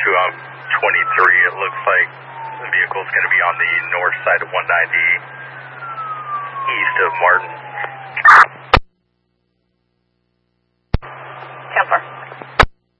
on 23. It looks like the vehicle is going to be on the north side of 190, east of Martin.